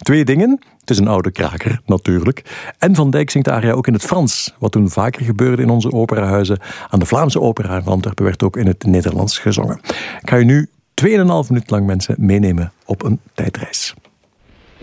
2 dingen. Het is een oude kraker, natuurlijk. En Van Dijk zingt de aria ook in het Frans. Wat toen vaker gebeurde in onze operahuizen. Aan de Vlaamse Opera in Antwerpen werd ook in het Nederlands gezongen. Ik ga je nu 2,5 minuut lang, mensen, meenemen op een tijdreis.